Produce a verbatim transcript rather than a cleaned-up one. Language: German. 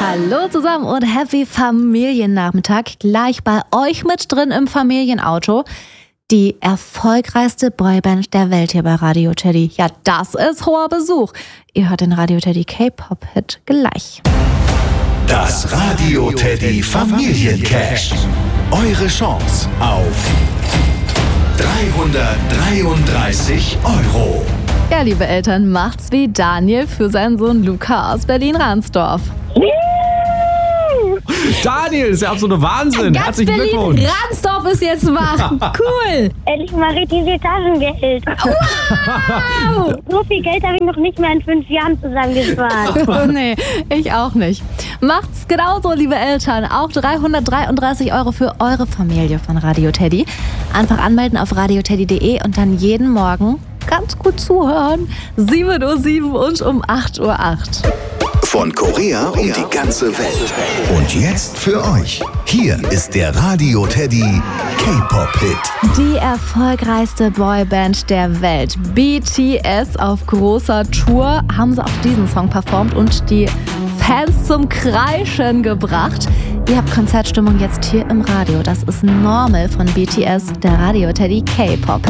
Hallo zusammen und happy Familiennachmittag. Gleich bei euch mit drin im Familienauto. Die erfolgreichste Boyband der Welt hier bei Radio Teddy. Ja, das ist hoher Besuch. Ihr hört den Radio Teddy K-Pop-Hit gleich. Das Radio Teddy Familiencash. Eure Chance auf dreihundertdreiunddreißig Euro. Ja, liebe Eltern, macht's wie Daniel für seinen Sohn Luca aus Berlin-Ransdorf. Daniel, ist ja absoluter Wahnsinn. Ganz Herzlichen Glückwunsch. Berlin-Ransdorf ist jetzt wach. Cool. Endlich mal richtig viel Taschengeld. Wow. So viel Geld habe ich noch nicht mehr in fünf Jahren zusammengespart. Oh nee, ich auch nicht. Macht's genauso, liebe Eltern. Auch dreihundertdreiunddreißig Euro für eure Familie von Radio Teddy. Einfach anmelden auf radioteddy punkt de und dann jeden Morgen ganz gut zuhören. sieben Uhr sieben und um acht Uhr acht. Von Korea um die ganze Welt. Und jetzt für euch. Hier ist der Radio Teddy K-Pop-Hit. Die erfolgreichste Boyband der Welt, B T S, auf großer Tour, haben sie auch diesen Song performt und die Fans zum Kreischen gebracht. Ihr habt Konzertstimmung jetzt hier im Radio. Das ist Normal von B T S, der Radio Teddy K-Pop-Hit.